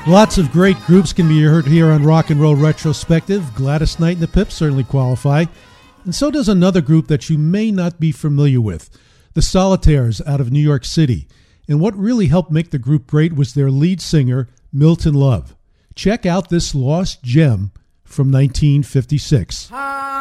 Lots of great groups can be heard here on Rock and Roll Retrospective. Gladys Knight and the Pips certainly qualify. And so does another group that you may not be familiar with, the Solitaires out of New York City. And what really helped make the group great was their lead singer, Milton Love. Check out this lost gem from 1956.